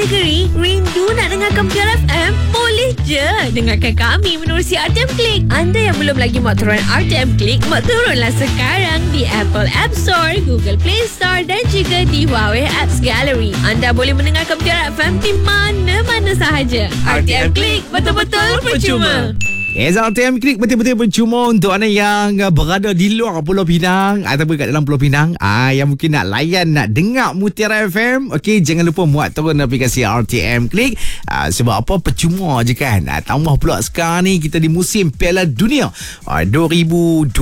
Negeri, rindu nak dengarkan Piar FM? Boleh je dengarkan kami menerusi RTM Klik. Anda yang belum lagi mak turun RTM Klik, mak turunlah sekarang di Apple App Store, Google Play Store dan juga di Huawei Apps Gallery. Anda boleh mendengarkan Piar FM di mana-mana sahaja. RTM Klik, betul-betul percuma. RTM Klik betul-betul percuma untuk anda yang berada di luar Pulau Pinang ataupun kat dalam Pulau Pinang yang mungkin nak layan, nak dengar Mutiara FM. Okey, jangan lupa muat turun aplikasi RTM Klik. Sebab apa? Percuma je kan. Tambah pula sekarang ni kita di musim Piala Dunia 2026.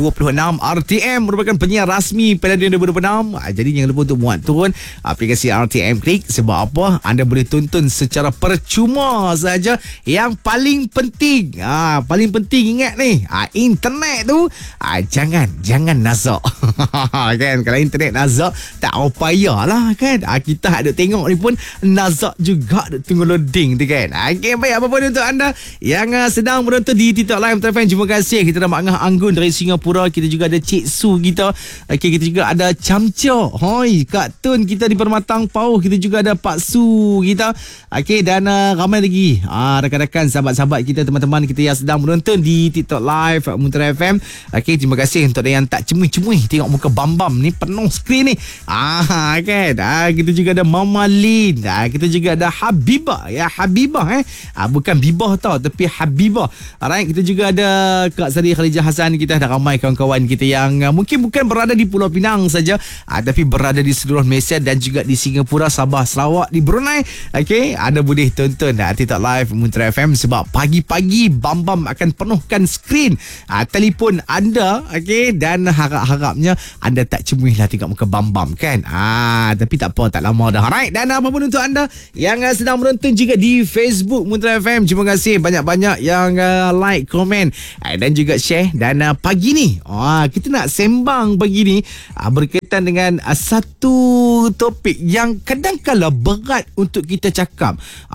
RTM merupakan penyiar rasmi Piala Dunia 2026. Jadi jangan lupa untuk muat turun aplikasi RTM Klik. Sebab apa? Anda boleh tonton secara percuma saja. Yang paling penting paling penting ingat ni, internet tu jangan nazak. Kan, kalau internet nazak tak payah lah kan. Kita ada tengok ni pun nazak juga, ada tunggu loading tu kan. Okay, baik, apa pun untuk anda yang sedang menonton di TikTok Live Telefon, terima kasih. Kita ada Mak Ngah Anggun dari Singapura. Kita juga ada Cik Su kita. Okay, kita juga ada Camca, Kak Tun kita di Permatang Pauh. Kita juga ada Pak Su kita. Okay, dan ramai lagi rakan-rakan, sahabat-sahabat kita, teman-teman kita yang sedang menonton di TikTok Live Mutiara FM. Okay, terima kasih untuk yang tak cemuih-cemuih tengok muka Bam-Bam ni, penuh skrin ni. Kan. Kita juga ada Mama Lin. Kita juga ada Habibah. Habibah bukan Bibah tau, tapi Habibah. Alright, kita juga ada Kak Sari Khalijah Hassan. Kita ada ramai kawan-kawan kita yang mungkin bukan berada di Pulau Pinang saja, tapi berada di seluruh Malaysia dan juga di Singapura, Sabah, Sarawak, di Brunei. Okay, anda boleh tonton TikTok Live Mutiara FM sebab pagi-pagi Bam-Bam akan penuhkan skrin telefon anda. Okay, dan harap-harapnya anda tak cemuihlah tengok muka Bam-Bam kan. Tapi tak apa, tak lama dah. Alright, dan apa pun untuk anda yang sedang menonton juga di Facebook Mutiara FM, terima kasih banyak-banyak yang like, komen dan juga share. Dan pagi ni kita nak sembang pagi ni berkaitan dengan satu topik yang kadang-kala berat untuk kita cakap,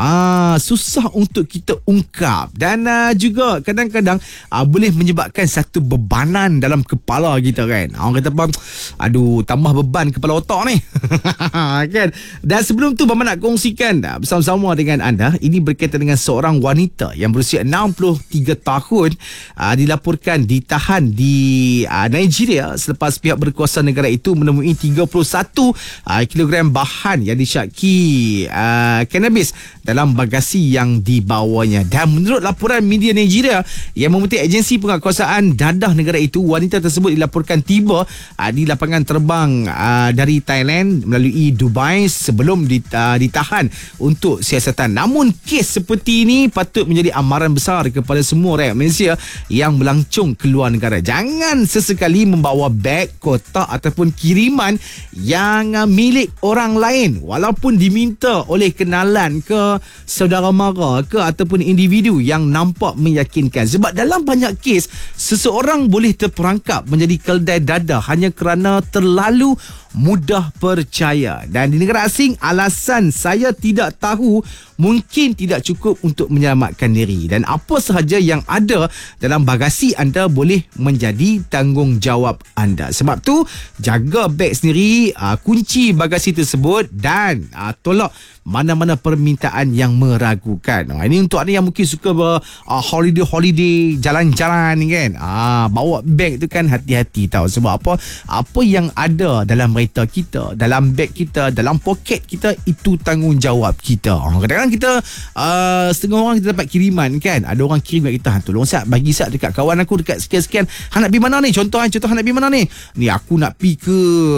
susah untuk kita ungkap, dan juga kadang-kadang boleh menyebabkan satu bebanan dalam kepala kita kan. Orang kata apa, aduh, tambah beban kepala otak ni. Kan. Dan sebelum tu Mama nak kongsikan bersama-sama dengan anda, ini berkaitan dengan seorang wanita yang berusia 63 tahun dilaporkan ditahan di Nigeria selepas pihak berkuasa negara itu menemui 31 kilogram bahan yang disyaki cannabis dalam bagasi yang dibawanya. Dan menurut laporan media Nigeria yang memetik agensi penguatkuasaan dadah negara itu, wanita tersebut dilaporkan tiba di lapangan terbang dari Thailand melalui Dubai sebelum ditahan untuk siasatan. Namun kes seperti ini patut menjadi amaran besar kepada semua rakyat Malaysia yang melancong ke luar negara. Jangan sesekali membawa beg, kotak ataupun kiriman yang milik orang lain walaupun diminta oleh kenalan ke saudara mara ke ataupun individu yang nampak meyakinkan. Sebab dalam banyak kes, seseorang boleh terperangkap menjadi keldai dadah hanya kerana terlalu mudah percaya. Dan di negara asing, alasan saya tidak tahu mungkin tidak cukup untuk menyelamatkan diri, dan apa sahaja yang ada dalam bagasi anda boleh menjadi tanggungjawab anda. Sebab tu jaga beg sendiri, kunci bagasi tersebut, dan tolak mana-mana permintaan yang meragukan. Ini untuk anda yang mungkin suka holiday jalan-jalan kan. Bawa beg tu kan hati-hati tau. Sebab apa? Apa yang ada dalam kereta kita, dalam beg kita, dalam poket kita, itu tanggungjawab kita. Kadang-kadang kita setengah orang kita dapat kiriman kan. Ada orang kirim kat kita, tolong Sat, bagi Sat dekat kawan aku dekat sekian-sekian. Nak pergi mana ni? Contoh nak pergi mana ni? Ni aku nak pergi ke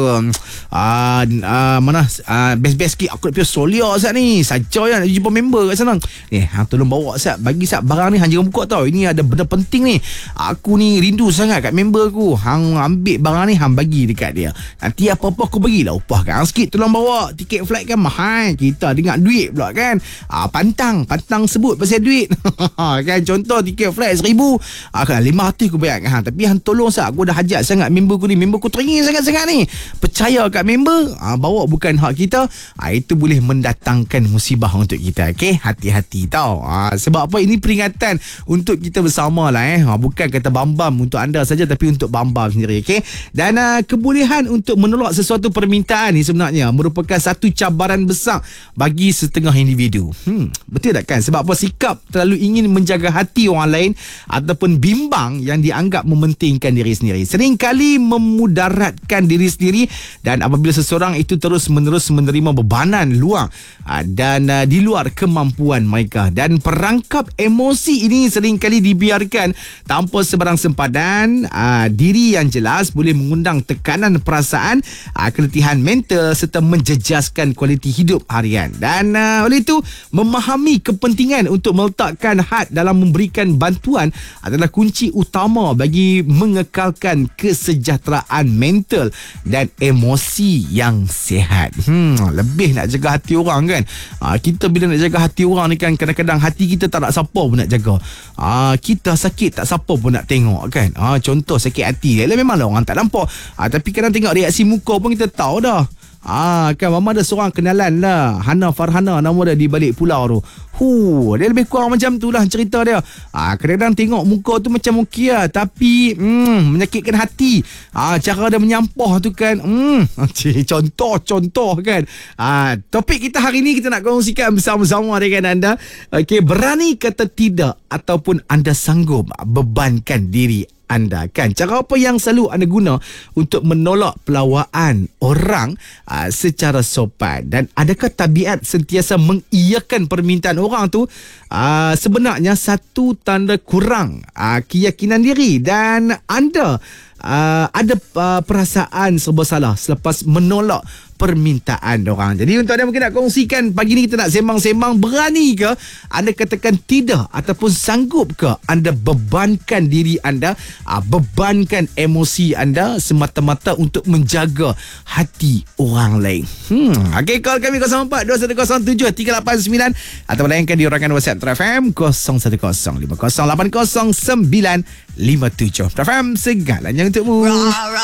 mana best sikit, aku nak pergi Australia Sat ni. Saja ya nak jumpa member kat sana. Ni tolong bawa Sat, bagi Sat barang ni, hang jangan buka tau. Ini ada benda penting ni. Aku ni rindu sangat kat member aku. Hang ambil barang ni, hang bagi dekat dia. Nanti apa-apa aku bagilah upah kan sikit. Tolong bawa. Tiket flight kan mahal. Kita dengar duit pula kan. Pantang sebut pasal duit. Kan, contoh tiket flight 1,000, kan 500 aku bayar kan. Tapi hang tolong Sat, aku dah hajat sangat member aku ni. Member aku teringin sangat-sangat ni. Percaya kat member, bawa bukan hak kita. Itu boleh mendatangkan musibah untuk kita. Okay, hati-hati tau. Sebab apa? Ini peringatan untuk kita bersama lah. Bukan kata Bam-Bam untuk anda saja, tapi untuk Bam-Bam sendiri. Okay. Dan kebolehan untuk menolak sesuatu sesuatu permintaan ni sebenarnya merupakan satu cabaran besar bagi setengah individu. Betul tak kan? Sebab apa? Sikap terlalu ingin menjaga hati orang lain ataupun bimbang yang dianggap mementingkan diri sendiri seringkali memudaratkan diri sendiri, dan apabila seseorang itu terus-menerus menerima bebanan luar dan di luar kemampuan mereka, dan perangkap emosi ini seringkali dibiarkan tanpa sebarang sempadan, diri yang jelas boleh mengundang tekanan perasaan, keletihan mental serta menjejaskan kualiti hidup harian. Dan oleh itu, memahami kepentingan untuk meletakkan had dalam memberikan bantuan adalah kunci utama bagi mengekalkan kesejahteraan mental dan emosi yang sihat. Lebih nak jaga hati orang kan. Kita bila nak jaga hati orang ni kan, kadang-kadang hati kita tak nak siapa pun nak jaga. Kita sakit tak siapa pun nak tengok kan. Contoh sakit hati, memanglah orang tak nampak. Tapi kadang tengok reaksi muka pun kita tahu dah. Kan mama ada seorang kenalan lah, Hana Farhana nama dia, di balik pulau tu. Dia lebih kurang macam tu lah cerita dia. Kadang-kadang tengok muka tu macam okey lah, tapi menyakitkan hati. Cara dia menyampah tu kan, contoh kan. Topik kita hari ni kita nak kongsikan bersama-sama dengan anda. Okey, berani kata tidak ataupun anda sanggup bebankan diri anda kan. Cara apa yang selalu anda guna untuk menolak pelawaan orang secara sopan, dan adakah tabiat sentiasa mengiyakan permintaan orang tu sebenarnya satu tanda kurang keyakinan diri, dan anda ada perasaan serba salah selepas menolak permintaan orang. Jadi untuk anda mungkin nak kongsikan pagi ni, kita nak sembang-sembang, berani ke anda katakan tidak ataupun sanggup ke anda bebankan diri anda, bebankan emosi anda semata-mata untuk menjaga hati orang lain. Okey, call kami 0421073899 atau layankan di rakan WhatsApp TRFM 0105080957. TRFM segalanya untukmu.